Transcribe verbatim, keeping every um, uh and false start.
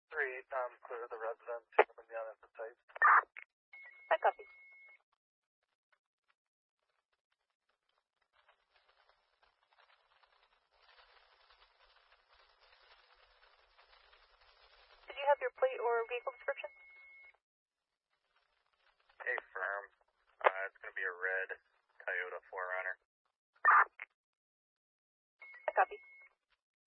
three eight, um, clear the residence, from the unemphasized. I copy. Did you have your plate or vehicle description? Hey, firm. Uh, it's going to be a red